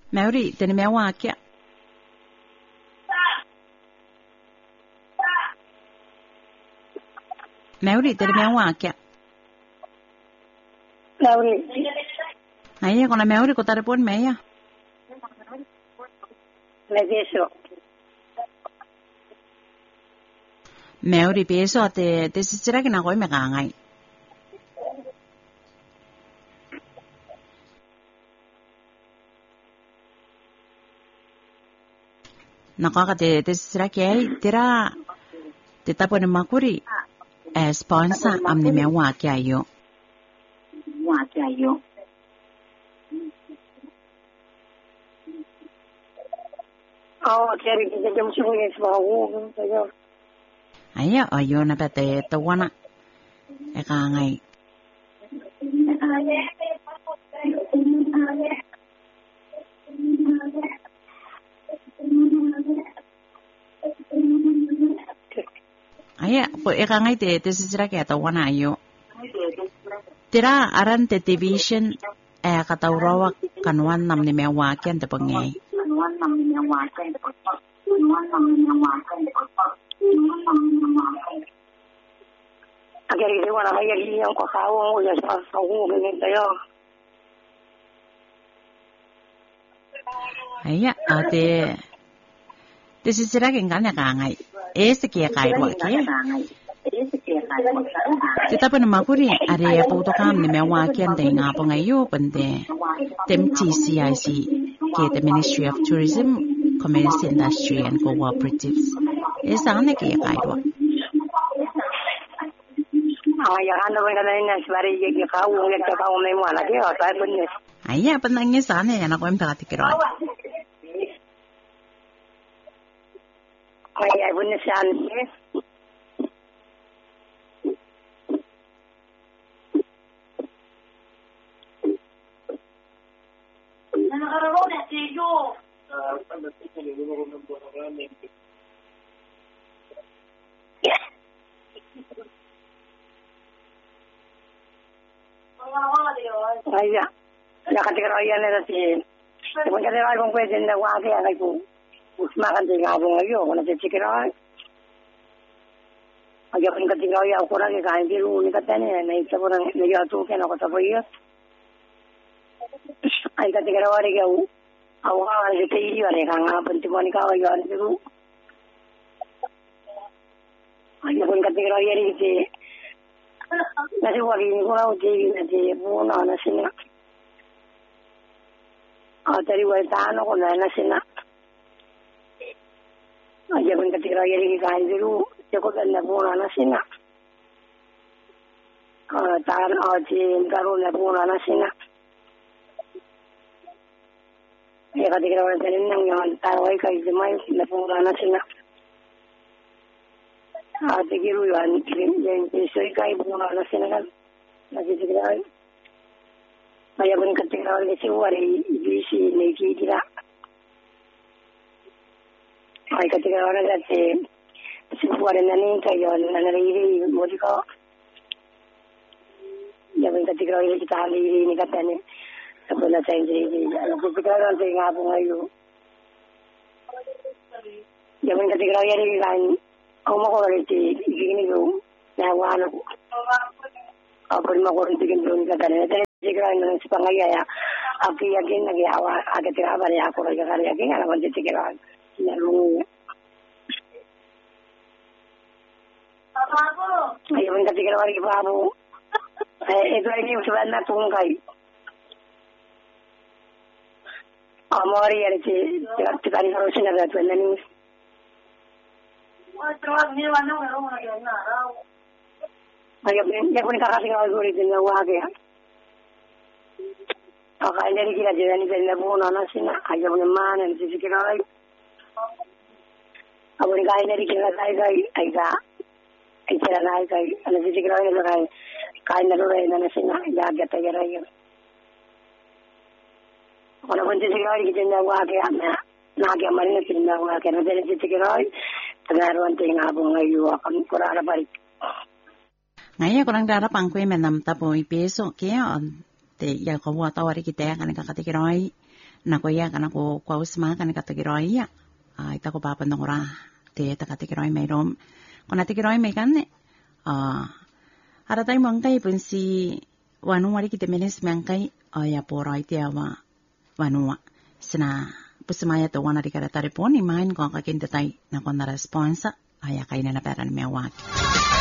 Maori tene mea wakia. Maori tene mea wakia. Maori. Ai kona Maori ko tare pon mea. Me peso. Maori peso te sisira kina koi me kangai. Nakaka te sisira kiai tira te tapo ni makuri sponsor amni mea wakia yo. Wakia yo. Oh, kaya kita jam sini sebahu saja. Ai ayo na pete te wana e kangai. Ai po e kangai te sisira ke ta wana ayo. Tira aran te division kataurawa kanuan nam ni mea wakia te pengai. Agar kita wana kaya yang kau tahu ya tahu begini tayo. Ai te sisira ke ngana kangai. Este kia kai wa kia. Kita pun makuri are puto kam ni mea wakia te ngapa ngayo pente tem TCIC ke the Ministry of Tourism, Commerce, Industry and Cooperatives. Esa ane kia kai wa. Yang anda berkata ini sebari yang kau memang lagi apa benar? Ayah penangnya sana ya nak kau empati kira. Ayah benar sana. Ayah, ya ketika ayah ni tadi, sebelum kita ayah pun kuat jendak wajib ayah itu, makan tinggal abang ayah, kalau jadi kira, ayah pun ketika ayah ukuran kita kain biru ni kata ni, ni seorang ni jatuh kan aku tak boleh, ayah ketika ayah ni kau, awak ni kita ini ada kan, apa pun ni kau ayah ni biru, ayah pun ketika ayah ni kita nasi wali ni guna uji nasi buna nasi na. Tadi wali tanah guna nasi na. Aja pun ketika yari kain dulu, cukup anda buna nasi na. Tanah aja karu na buna nasi na. Ya ketika wali tanah nang yang tahu kai semai na buna nasi na. Tigiru yang sesuai kai bunga nasi nakan nasi tigirai. Ayah pun ketika orang desi wari bisi lagi tidak. Ayah ketika orang desi sebuah nani kayu nani ini modika. Ayah pun ketika orang kita hari ini katanya sebenarnya saya jadi. Ayah ketika orang saya ngabung ayu. Ayah pun ketika orang ini kan. Aku mau kalau di gini tu, nyawa aku. Apa yang mau kalau di gini tu katanya, jadi jika orang sepanjang ya, aku yakin lagi awak agak terapa ya aku lagi kan yakin kalau macam itu kira, nyalu. Ayo minta tiga lagi babu. Itu ini sebenarnya tungkai. Amori ada sih, kita harus sengaja tu nanti. Ayah pun kakak tinggal dulu di Jawa ya. Kakak dari kita jadi ni dari Labuan nasi nak. Ayah pun mana ni sisi kita lagi. Abu ni kaya dari kita lagi ayah. Ayah lagi ayah sisi kita lagi kaya dari nasi nak. Ayah kita lagi. Kalau pun sisi kita lagi Jawa ya. Nak yang mana sisi Jawa ya. Nanti sisi kita lagi. Tagaruan tinggal abang ayu akan kurang balik. Ngaya kurang darah pangkui menam tapo ipeso kia on te ya ko wa tawari kita kan kakatikiroi Nako ya kana ko usma kana kategori ya. Ita ko papandong ora te ta kategori may rom. Kung kategori may kanne. Ara tayo mangkay pun si wanu wari kita menes mangkay ya pora ite awa wanu sina pusimaya to wana dikara taripon imain ko kakinta tay na kon na responsa aya kay na peran mewat.